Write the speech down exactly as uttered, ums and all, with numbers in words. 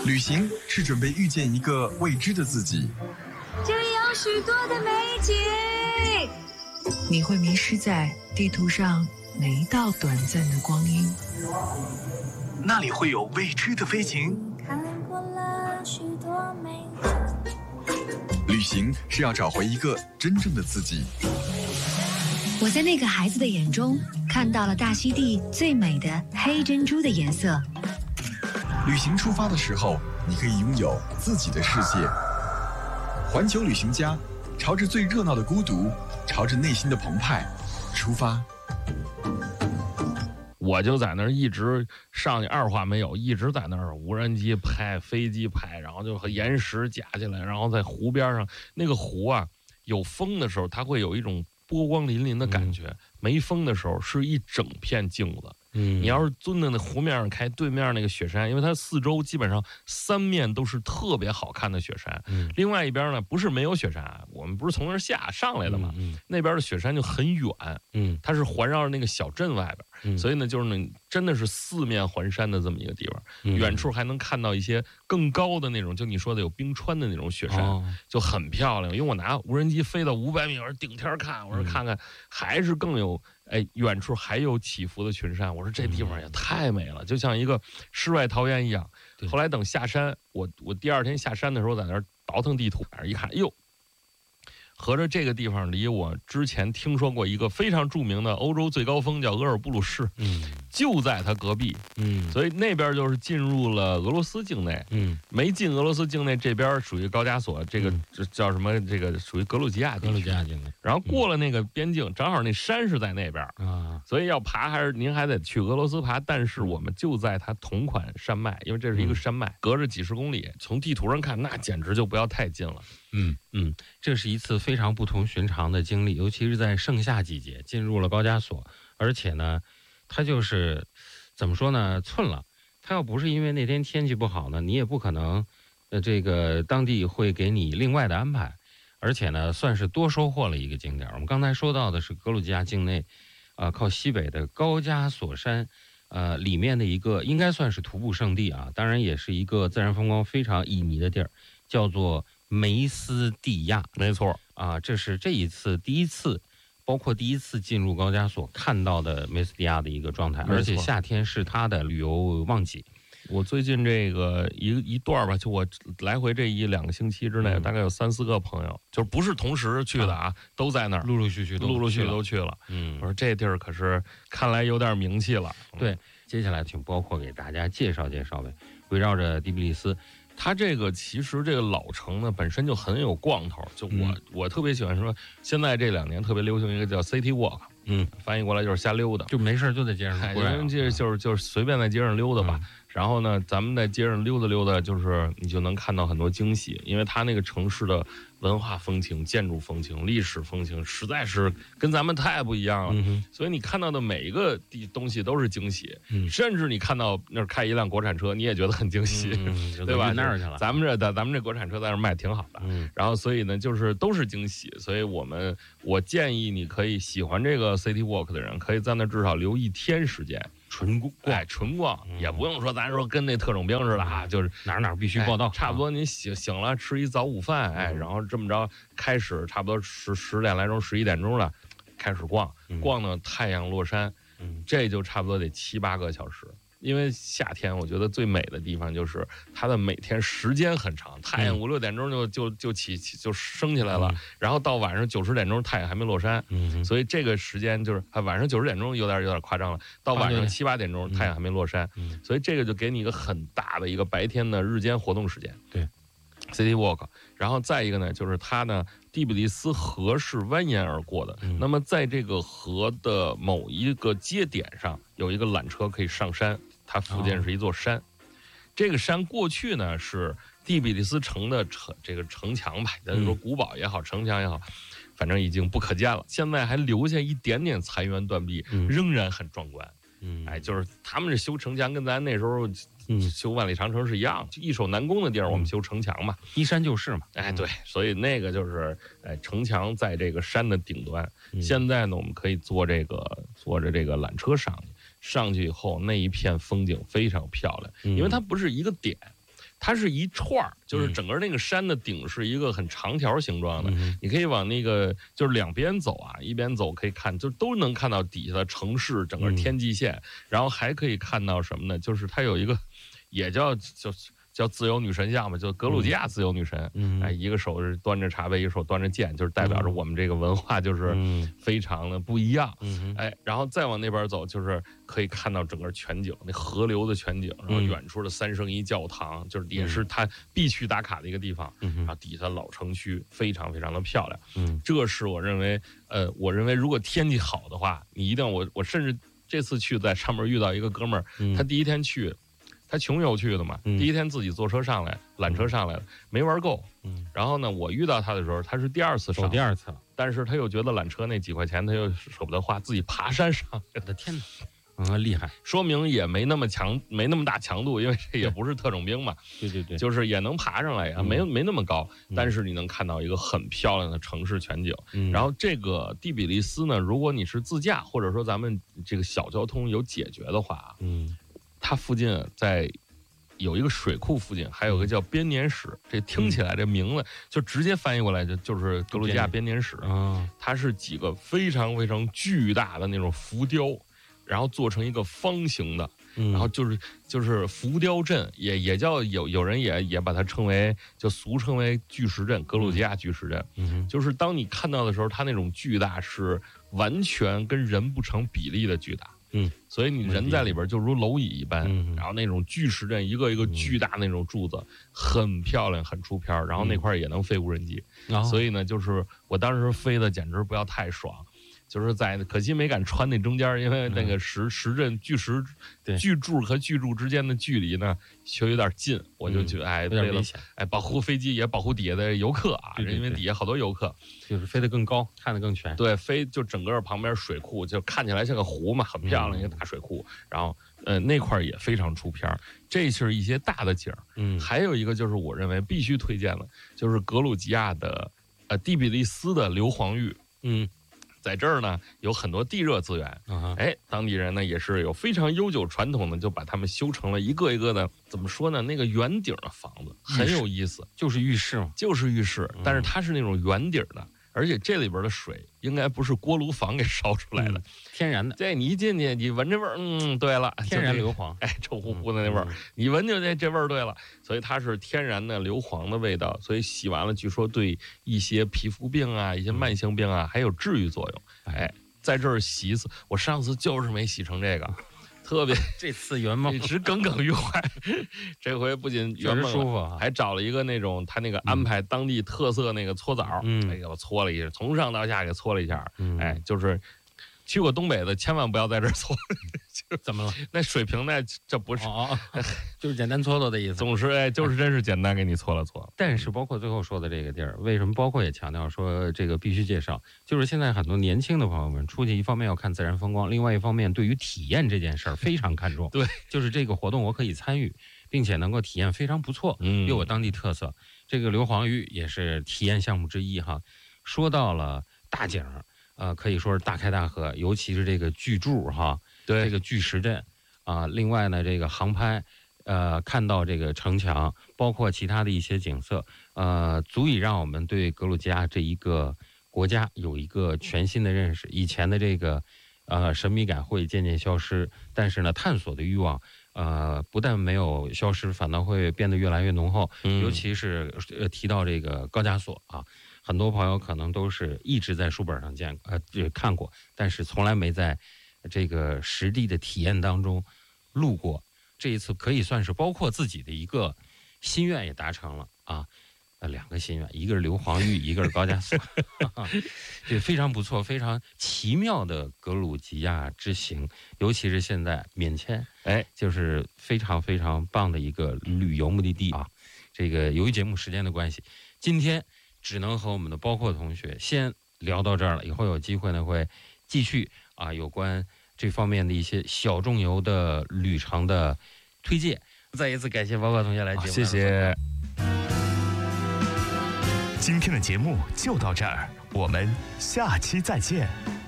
旅行是准备遇见一个未知的自己， 这里有许多的美景。 你会迷失在地图上哪一道短暂的光阴？ 那里会有未知的飞行。 看过了许多美景。 旅行是要找回一个真正的自己。 我在那个孩子的眼中看到了大溪地最美的黑珍珠的颜色。 旅行出发的时候，你可以拥有自己的世界。环球旅行家，朝着最热闹的孤独，朝着内心的澎湃出发。 我就在那儿一直上去，二话没有，一直在那儿无人机拍，飞机拍，然后就和岩石夹起来，然后在湖边上，那个湖啊，有风的时候它会有一种波光粼粼的感觉，嗯、没风的时候是一整片镜子。嗯，你要是蹲在那湖面上开，对面那个雪山，因为它四周基本上三面都是特别好看的雪山。嗯，另外一边呢不是没有雪山，我们不是从那儿下上来的嘛。嗯，嗯那边的雪山就很远。嗯，它是环绕着那个小镇外边，嗯、所以呢就是那真的是四面环山的这么一个地方。嗯、远处还能看到一些更高的那种，就你说的有冰川的那种雪山，哦、就很漂亮。因为我拿无人机飞到五百米，我说顶天看，我说看看，还是更有。哎，远处还有起伏的群山，我说这地方也太美了，就像一个世外桃源一样。后来等下山，我我第二天下山的时候，在那儿倒腾地图，一看，哟，合着这个地方离我之前听说过一个非常著名的欧洲最高峰叫额尔布鲁士，嗯，就在它隔壁，嗯，所以那边就是进入了俄罗斯境内，嗯，没进俄罗斯境内，这边属于高加索，这个、嗯、叫什么？这个属于格鲁吉亚地区，格鲁吉亚境内。然后过了那个边境，正好那山是在那边啊，所以要爬还是您还得去俄罗斯爬，但是我们就在它同款山脉，因为这是一个山脉，隔着几十公里，从地图上看，那简直就不要太近了。 嗯嗯，这是一次非常不同寻常的经历，尤其是在盛夏季节进入了高加索，而且呢，它就是怎么说呢，寸了。它要不是因为那天天气不好呢，你也不可能，呃，这个当地会给你另外的安排，而且呢，算是多收获了一个景点。我们刚才说到的是格鲁吉亚境内，呃，靠西北的高加索山，呃，里面的一个应该算是徒步圣地啊，当然也是一个自然风光非常旖旎的地儿，叫做梅斯蒂亚。 没错啊，这是这一次第一次，包括第一次进入高加索看到的梅斯蒂亚的一个状态，而且夏天是它的旅游旺季。 我最近这个一一段吧，就我来回这一两个星期之内，嗯、大概有三四个朋友，就是不是同时去的啊，啊都在那儿， 陆陆续续陆陆续续都去了。嗯，我说这地儿可是看来有点名气了。 嗯、对，接下来请包括给大家介绍介绍呗，围绕着第比利斯。 它这个其实这个老城呢本身就很有逛头，就我、嗯、我特别喜欢说，现在这两年特别流行一个叫 City Walk， 嗯，翻译过来就是瞎溜达， 就没事就在街上溜达，这就是就是随便在街上溜达吧。嗯、然后呢，咱们在街上溜达溜达，就是你就能看到很多惊喜，因为它那个城市的文化风情、建筑风情、历史风情，实在是跟咱们太不一样了。嗯、所以你看到的每一个地东西都是惊喜，嗯、甚至你看到那儿开一辆国产车，你也觉得很惊喜，嗯、对吧？ 那儿去了， 咱们这咱们这国产车在那儿卖挺好的。嗯、然后所以呢，就是都是惊喜。所以我们我建议你可以喜欢这个 City Walk 的人，可以在那至少留一天时间。 纯逛， 哎，纯逛、嗯、也不用说，咱说跟那特种兵似的啊，就是哪儿哪儿必须报到、 哎，差不多你醒醒了吃一早午饭，哎，然后这么着开始，差不多十十点来钟、十一点钟了，开始逛，逛到太阳落山，嗯，这就差不多得七八个小时。因为夏天我觉得最美的地方就是它的每天时间很长，太阳五六点钟就就就起起就升起来了，嗯、然后到晚上九十点钟太阳还没落山，嗯、所以这个时间就是晚上九十点钟有点有点夸张了，到晚上七八点钟太阳还没落山，嗯、所以这个就给你一个很大的一个白天的日间活动时间。 对 ，City Walk， 然后再一个呢，就是它呢第比利斯河是蜿蜒而过的，嗯、那么在这个河的某一个接点上有一个缆车可以上山。它附近是一座山，哦、这个山过去呢是第比利斯城的城这个城墙吧，咱就说古堡也好，城墙也好，反正已经不可见了。现在还留下一点点残垣断壁，嗯、仍然很壮观。嗯，哎，就是他们这修城墙跟咱那时候嗯修万里长城是一样，就易守难攻的地儿，我们修城墙嘛， 依山就势嘛。 哎，对，所以那个就是哎城墙在这个山的顶端。嗯、现在呢，我们可以坐这个坐着这个缆车上去。上去以后，那一片风景非常漂亮，因为它不是一个点， 它是一串儿，就是嗯整个那个山的顶是一个很长条形状的， 嗯你可以往那个就是两边走啊，一边走可以看，就都能看到底下的城市整个天际线， 嗯、 然后还可以看到什么呢？就是它有一个也叫就。叫自由女神像嘛，就格鲁吉亚自由女神， 嗯、 哎，一个手是端着茶杯，一个手端着剑，就是代表着我们这个文化就是非常的不一样。 嗯、 哎，然后再往那边走，就是可以看到整个全景，那河流的全景，然后远处的三圣一教堂，嗯、就是也是它必须打卡的一个地方。 嗯、 然后底下老城区非常非常的漂亮。 嗯， 这是我认为，呃，我认为如果天气好的话，你一定我我甚至这次去在上面遇到一个哥们儿， 嗯、 他第一天去。他穷游去的嘛， 嗯、 第一天自己坐车上来，缆车上来了，没玩够。 嗯， 然后呢，我遇到他的时候，他是第二次上， 第二次了， 但是他又觉得缆车那几块钱，他又舍不得花，自己爬山上。 我的天哪！嗯，厉害， 说明也没那么强，没那么大强度，因为这也不是特种兵嘛。 对对对， 就是也能爬上来呀， 嗯、 没没那么高， 嗯、 但是你能看到一个很漂亮的城市全景。 嗯、 然后这个第比利斯呢，如果你是自驾，或者说咱们这个小交通有解决的话， 嗯， 它附近在。有一个水库附近，还有个叫编年史，这听起来这名字就直接翻译过来就就是格鲁吉亚编年史啊， 它是几个非常非常巨大的那种浮雕，然后做成一个方形的， 嗯、 然后就是就是浮雕阵，也也叫有有人也也把它称为就俗称为巨石阵，格鲁吉亚巨石阵， 嗯、 就是当你看到的时候，它那种巨大是完全跟人不成比例的巨大。 嗯， 所以你人在里边就如蝼蚁一般， 嗯、 然后那种巨石阵一个一个巨大那种柱子，嗯、很漂亮，很出片，然后那块也能飞无人机， 嗯、 所以呢，就是我当时飞的简直不要太爽，就是在可惜没敢穿那中间，因为那个石、嗯、石阵巨石巨柱和巨柱之间的距离呢，却有点近，我就觉得、嗯、哎，为了哎保护飞机也保护底下的游客啊， 对对对， 因为底下好多游客， 就是飞得更高，看得更全。 对，飞就整个旁边水库就看起来像个湖嘛，很漂亮一个大水库，嗯、然后呃那块也非常出片，这是一些大的景儿。 嗯， 还有一个就是我认为必须推荐的，就是格鲁吉亚的呃第比利斯的硫磺浴。 嗯。 在这儿呢，有很多地热资源， 嗯、 哎，当地人呢也是有非常悠久传统的，就把他们修成了一个一个的，怎么说呢？那个圆顶的房子很有意思， 就是浴室嘛， 就是浴室，但是它是那种圆顶的，而且这里边的水应该不是锅炉房给烧出来的， 嗯、天然的。 这你一进去，你闻这味儿，嗯，对了， 天然硫磺， 哎，臭乎乎的那味儿， 嗯、 你闻就这这味儿对了，所以它是天然的硫磺的味道，所以洗完了，据说对一些皮肤病啊、一些慢性病啊，还有治愈作用，哎。在这儿洗一次，我上次就是没洗成这个，特别这次圆梦一直耿耿于怀。这回不仅圆梦舒服、啊， 还找了一个那种他那个安排当地特色那个搓澡， 嗯， 哎给我搓了一下，从上到下给搓了一下， 嗯、 哎，就是去过东北的千万不要在这儿搓。 怎么了？ 那水平呢？这不是， 哦、就是简单搓搓的意思。 总是哎，就是真是简单给你搓了搓。 但是包括最后说的这个地儿，为什么包括也强调说这个必须介绍？就是现在很多年轻的朋友们出去，一方面要看自然风光，另外一方面对于体验这件事儿非常看重。 对， 就是这个活动我可以参与，并且能够体验非常不错， 嗯， 又有当地特色。这个硫磺浴也是体验项目之一哈。说到了大景，呃，可以说是大开大合，尤其是这个巨柱哈， 对， 这个巨石阵。啊，另外呢，这个航拍，呃，看到这个城墙，包括其他的一些景色，呃，足以让我们对格鲁吉亚这一个国家有一个全新的认识。以前的这个，呃，神秘感会渐渐消失，但是呢，探索的欲望，呃，不但没有消失，反倒会变得越来越浓厚。 嗯、 尤其是呃提到这个高加索啊，很多朋友可能都是一直在书本上见呃看过，但是从来没在这个实地的体验当中路过。这一次可以算是包括自己的一个心愿也达成了啊，呃，两个心愿，一个是硫磺浴，一个是高加索，这非常不错，非常奇妙的格鲁吉亚之行，尤其是现在免签， 哎， 就是非常非常棒的一个旅游目的地啊。这个由于节目时间的关系，今天只能和我们的包括同学先聊到这儿了，以后有机会呢会继续啊有关这方面的一些小众游的旅程的推荐。再一次感谢包括同学来节目， 谢谢。 今天的节目就到这儿，我们下期再见。